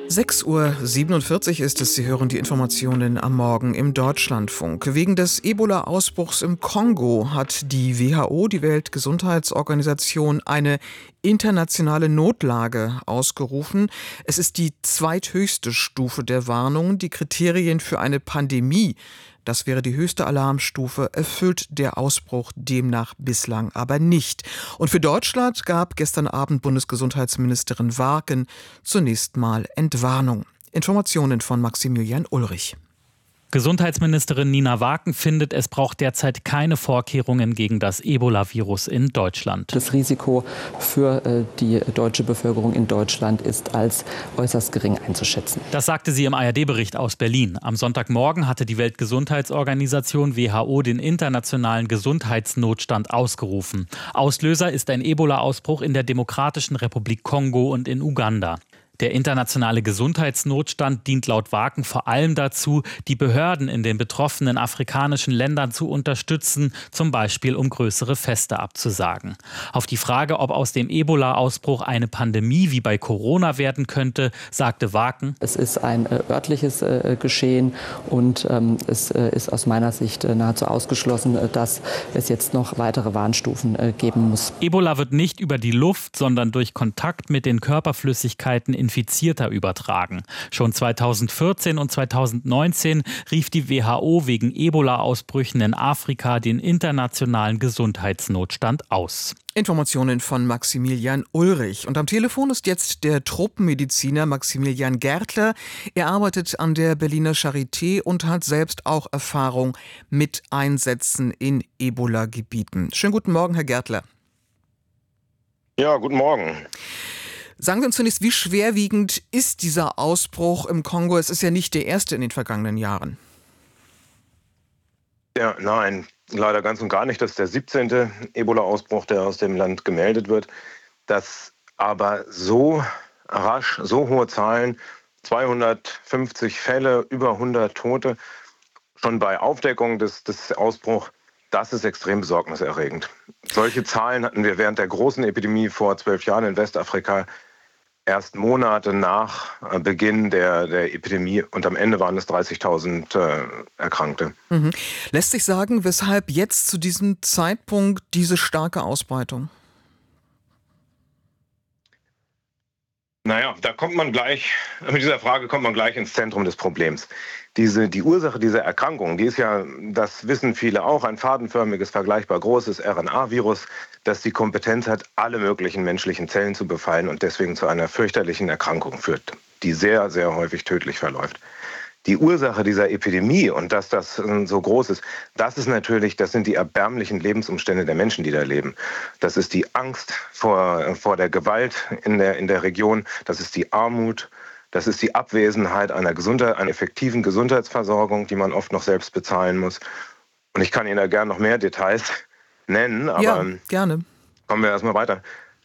6:47 Uhr ist es. Sie hören die Informationen am Morgen im Deutschlandfunk. Wegen des Ebola-Ausbruchs im Kongo hat die WHO, die Weltgesundheitsorganisation, eine internationale Notlage ausgerufen. Es ist die zweithöchste Stufe der Warnung. Die Kriterien für eine Pandemie, das wäre die höchste Alarmstufe, erfüllt der Ausbruch demnach bislang aber nicht. Und für Deutschland gab gestern Abend Bundesgesundheitsministerin Warken zunächst mal Entwarnung. Informationen von Maximilian Ulrich. Gesundheitsministerin Nina Warken findet, es braucht derzeit keine Vorkehrungen gegen das Ebola-Virus in Deutschland. Das Risiko für die deutsche Bevölkerung in Deutschland ist als äußerst gering einzuschätzen. Das sagte sie im ARD-Bericht aus Berlin. Am Sonntagmorgen hatte die Weltgesundheitsorganisation WHO den internationalen Gesundheitsnotstand ausgerufen. Auslöser ist ein Ebola-Ausbruch in der Demokratischen Republik Kongo und in Uganda. Der internationale Gesundheitsnotstand dient laut Warken vor allem dazu, die Behörden in den betroffenen afrikanischen Ländern zu unterstützen, zum Beispiel um größere Feste abzusagen. Auf die Frage, ob aus dem Ebola-Ausbruch eine Pandemie wie bei Corona werden könnte, sagte Warken: Es ist ein örtliches Geschehen und es ist aus meiner Sicht nahezu ausgeschlossen, dass es jetzt noch weitere Warnstufen geben muss. Ebola wird nicht über die Luft, sondern durch Kontakt mit den Körperflüssigkeiten Infizierter übertragen. Schon 2014 und 2019 rief die WHO wegen Ebola-Ausbrüchen in Afrika den internationalen Gesundheitsnotstand aus. Informationen von Maximilian Ulrich. Und am Telefon ist jetzt der Tropenmediziner Maximilian Gärtler. Er arbeitet an der Berliner Charité und hat selbst auch Erfahrung mit Einsätzen in Ebola-Gebieten. Schönen guten Morgen, Herr Gärtler. Ja, guten Morgen. Sagen Sie uns zunächst, wie schwerwiegend ist dieser Ausbruch im Kongo? Es ist ja nicht der erste in den vergangenen Jahren. Ja, nein, leider ganz und gar nicht. Das ist der 17. Ebola-Ausbruch, der aus dem Land gemeldet wird. Dass aber so rasch, so hohe Zahlen, 250 Fälle, über 100 Tote, schon bei Aufdeckung des Ausbruchs, das ist extrem besorgniserregend. Solche Zahlen hatten wir während der großen Epidemie vor 12 Jahren in Westafrika, erst Monate nach Beginn der Epidemie, und am Ende waren es 30.000 Erkrankte. Lässt sich sagen, weshalb jetzt zu diesem Zeitpunkt diese starke Ausbreitung? Naja, mit dieser Frage kommt man gleich ins Zentrum des Problems. Die Ursache dieser Erkrankung, die ist ja, das wissen viele auch, ein fadenförmiges, vergleichbar großes RNA-Virus, das die Kompetenz hat, alle möglichen menschlichen Zellen zu befallen und deswegen zu einer fürchterlichen Erkrankung führt, die sehr, sehr häufig tödlich verläuft. Die Ursache dieser Epidemie und dass das so groß ist, das sind die erbärmlichen Lebensumstände der Menschen, die da leben. Das ist die Angst vor der Gewalt in der Region, das ist die Armut, das ist die Abwesenheit einer effektiven Gesundheitsversorgung, die man oft noch selbst bezahlen muss. Und ich kann Ihnen da gerne noch mehr Details nennen, aber ja, gerne. Kommen wir erstmal weiter.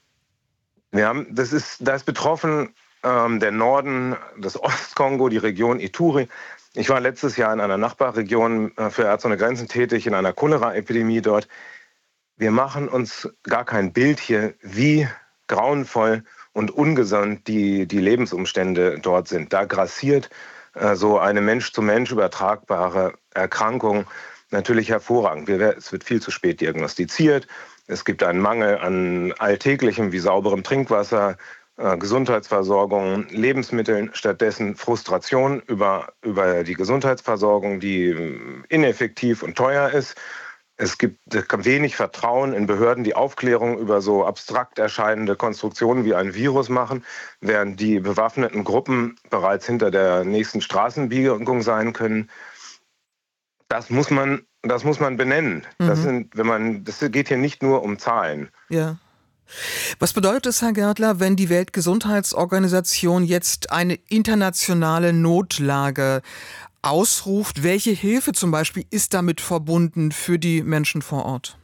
Da ist betroffen der Norden des Ostkongo, die Region Ituri. Ich war letztes Jahr in einer Nachbarregion für Ärzte ohne Grenzen tätig, in einer Cholera-Epidemie dort. Wir machen uns gar kein Bild hier, wie grauenvoll und ungesund die Lebensumstände dort sind. Da grassiert so eine Mensch-zu-Mensch übertragbare Erkrankung natürlich hervorragend. Es wird viel zu spät diagnostiziert. Es gibt einen Mangel an Alltäglichem wie sauberem Trinkwasser, Gesundheitsversorgung, Lebensmitteln, stattdessen Frustration über die Gesundheitsversorgung, die ineffektiv und teuer ist. Es gibt wenig Vertrauen in Behörden, die Aufklärung über so abstrakt erscheinende Konstruktionen wie ein Virus machen, während die bewaffneten Gruppen bereits hinter der nächsten Straßenbiegung sein können. Das muss man benennen. Das geht hier nicht nur um Zahlen. Ja. Was bedeutet es, Herr Gärtler, wenn die Weltgesundheitsorganisation jetzt eine internationale Notlage ausruft? Welche Hilfe zum Beispiel ist damit verbunden für die Menschen vor Ort?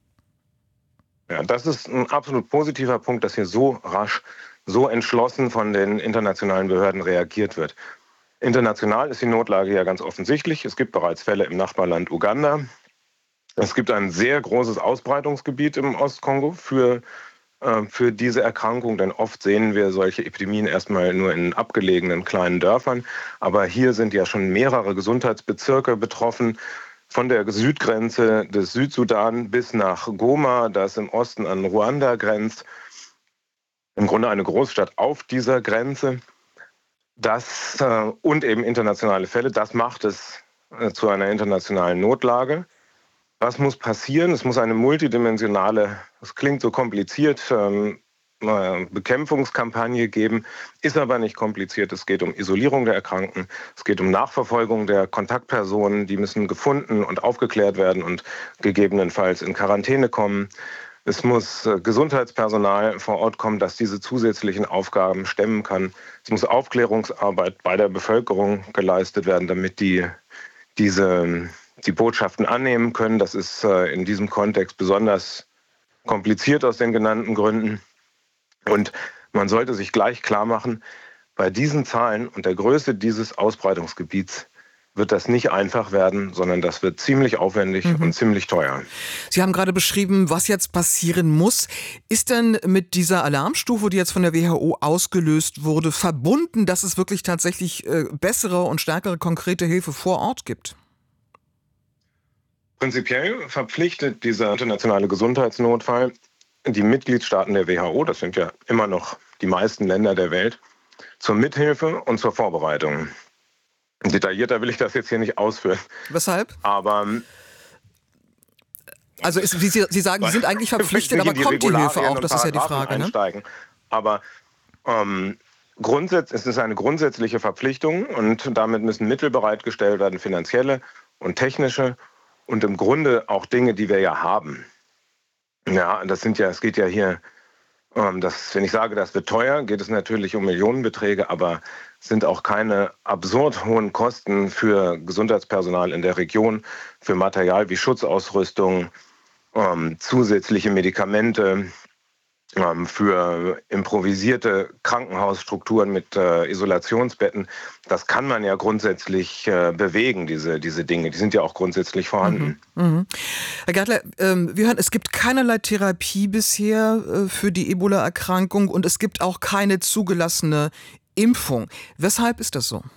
Ja, das ist ein absolut positiver Punkt, dass hier so rasch, so entschlossen von den internationalen Behörden reagiert wird. International ist die Notlage ja ganz offensichtlich. Es gibt bereits Fälle im Nachbarland Uganda. Es gibt ein sehr großes Ausbreitungsgebiet im Ostkongo für für diese Erkrankung, denn oft sehen wir solche Epidemien erstmal nur in abgelegenen kleinen Dörfern. Aber hier sind ja schon mehrere Gesundheitsbezirke betroffen, von der Südgrenze des Südsudan bis nach Goma, das im Osten an Ruanda grenzt. Im Grunde eine Großstadt auf dieser Grenze. Das und eben internationale Fälle, das macht es zu einer internationalen Notlage. Was muss passieren? Es muss eine multidimensionale, das klingt so kompliziert, Bekämpfungskampagne geben, ist aber nicht kompliziert. Es geht um Isolierung der Erkrankten, es geht um Nachverfolgung der Kontaktpersonen, die müssen gefunden und aufgeklärt werden und gegebenenfalls in Quarantäne kommen. Es muss Gesundheitspersonal vor Ort kommen, das diese zusätzlichen Aufgaben stemmen kann. Es muss Aufklärungsarbeit bei der Bevölkerung geleistet werden, damit die Botschaften annehmen können. Das ist in diesem Kontext besonders kompliziert aus den genannten Gründen. Und man sollte sich gleich klar machen, bei diesen Zahlen und der Größe dieses Ausbreitungsgebiets wird das nicht einfach werden, sondern das wird ziemlich aufwendig und ziemlich teuer. Sie haben gerade beschrieben, was jetzt passieren muss. Ist denn mit dieser Alarmstufe, die jetzt von der WHO ausgelöst wurde, verbunden, dass es wirklich tatsächlich bessere und stärkere konkrete Hilfe vor Ort gibt? Prinzipiell verpflichtet dieser internationale Gesundheitsnotfall die Mitgliedstaaten der WHO, das sind ja immer noch die meisten Länder der Welt, zur Mithilfe und zur Vorbereitung. Detaillierter will ich das jetzt hier nicht ausführen. Weshalb? Aber also Sie sagen, Sie sind eigentlich verpflichtet, aber kommt die Hilfe auch? Das ist ja die Frage. Ne? Aber es ist eine grundsätzliche Verpflichtung und damit müssen Mittel bereitgestellt werden, finanzielle und technische und im Grunde auch Dinge, die wir ja haben. Ja, es geht ja hier, wenn ich sage, das wird teuer, geht es natürlich um Millionenbeträge, aber es sind auch keine absurd hohen Kosten für Gesundheitspersonal in der Region, für Material wie Schutzausrüstung, zusätzliche Medikamente, für improvisierte Krankenhausstrukturen mit Isolationsbetten. Das kann man ja grundsätzlich bewegen, diese Dinge. Die sind ja auch grundsätzlich vorhanden. Herr Gärtler, wir hören, es gibt keinerlei Therapie bisher für die Ebola-Erkrankung und es gibt auch keine zugelassene Impfung. Weshalb ist das so?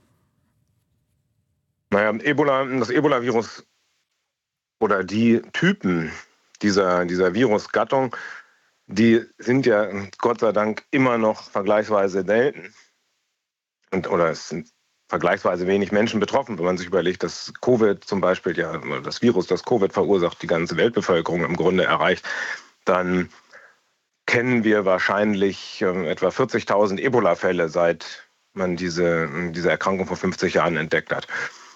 Naja, das Ebola-Virus oder die Typen dieser Virusgattung, die sind ja Gott sei Dank immer noch vergleichsweise selten. Oder es sind vergleichsweise wenig Menschen betroffen, wenn man sich überlegt, dass Covid zum Beispiel, das Virus, das Covid verursacht, die ganze Weltbevölkerung im Grunde erreicht, dann kennen wir wahrscheinlich etwa 40.000 Ebola-Fälle, seit man diese Erkrankung vor 50 Jahren entdeckt hat.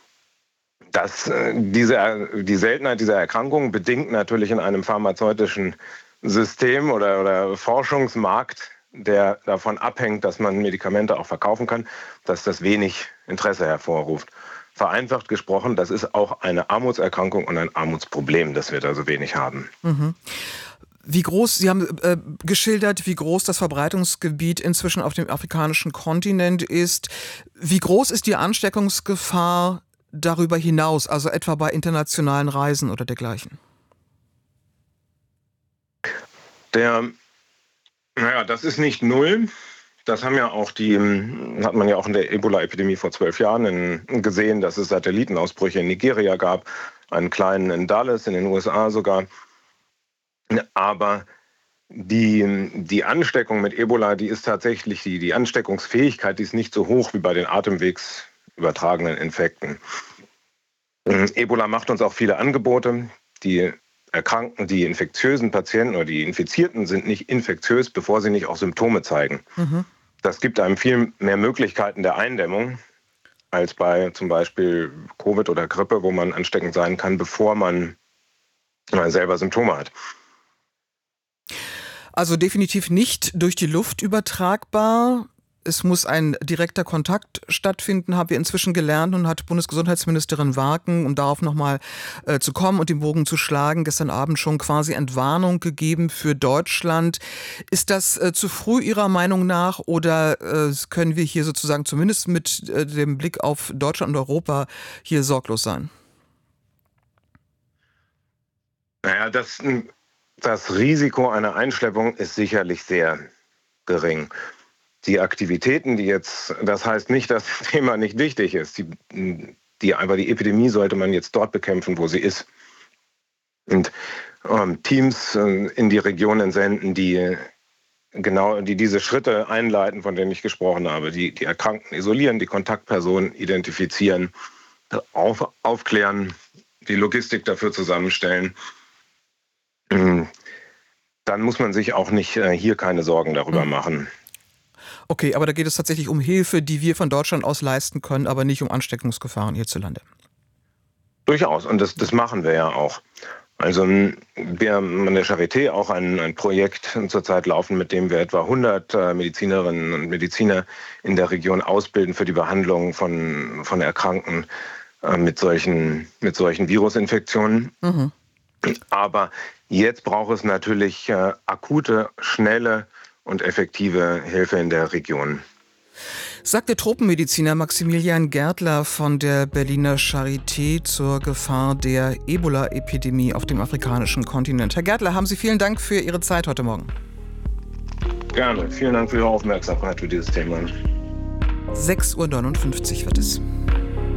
Die Seltenheit dieser Erkrankung bedingt natürlich in einem pharmazeutischen System oder Forschungsmarkt, der davon abhängt, dass man Medikamente auch verkaufen kann, dass das wenig Interesse hervorruft. Vereinfacht gesprochen, das ist auch eine Armutserkrankung und ein Armutsproblem, das wir da so wenig haben. Wie groß, Sie haben geschildert, wie groß das Verbreitungsgebiet inzwischen auf dem afrikanischen Kontinent ist. Wie groß ist die Ansteckungsgefahr darüber hinaus, also etwa bei internationalen Reisen oder dergleichen? Das ist nicht null. Das hat man ja auch in der Ebola-Epidemie vor 12 Jahren gesehen, dass es Satellitenausbrüche in Nigeria gab, einen kleinen in Dallas, in den USA sogar. Aber die Ansteckung mit Ebola, die ist tatsächlich, die Ansteckungsfähigkeit, die ist nicht so hoch wie bei den atemwegsübertragenen Infekten. Ebola macht uns auch viele Angebote. Die Erkrankten, die infektiösen Patienten oder die Infizierten sind nicht infektiös, bevor sie nicht auch Symptome zeigen. Das gibt einem viel mehr Möglichkeiten der Eindämmung als bei zum Beispiel Covid oder Grippe, wo man ansteckend sein kann, bevor man selber Symptome hat. Also definitiv nicht durch die Luft übertragbar. Es muss ein direkter Kontakt stattfinden, haben wir inzwischen gelernt, und hat Bundesgesundheitsministerin Warken, um darauf nochmal zu kommen und den Bogen zu schlagen, gestern Abend schon quasi Entwarnung gegeben für Deutschland. Ist das zu früh Ihrer Meinung nach, oder können wir hier sozusagen zumindest mit dem Blick auf Deutschland und Europa hier sorglos sein? Naja, das Risiko einer Einschleppung ist sicherlich sehr gering. Die Aktivitäten, das heißt nicht, dass das Thema nicht wichtig ist. Aber die Epidemie sollte man jetzt dort bekämpfen, wo sie ist. Und Teams in die Regionen senden, die diese Schritte einleiten, von denen ich gesprochen habe, die Erkrankten isolieren, die Kontaktpersonen identifizieren, aufklären, die Logistik dafür zusammenstellen. Dann muss man sich auch nicht hier keine Sorgen darüber machen. Okay, aber da geht es tatsächlich um Hilfe, die wir von Deutschland aus leisten können, aber nicht um Ansteckungsgefahren hierzulande. Durchaus, und das machen wir ja auch. Also wir haben an der Charité auch ein Projekt zurzeit laufen, mit dem wir etwa 100 Medizinerinnen und Mediziner in der Region ausbilden für die Behandlung von Erkrankten mit solchen Virusinfektionen. Mhm. Aber jetzt braucht es natürlich akute, schnelle und effektive Hilfe in der Region. Sagt der Tropenmediziner Maximilian Gärtler von der Berliner Charité zur Gefahr der Ebola-Epidemie auf dem afrikanischen Kontinent. Herr Gärtler, haben Sie vielen Dank für Ihre Zeit heute Morgen. Gerne. Vielen Dank für Ihre Aufmerksamkeit für dieses Thema. 6:59 Uhr wird es.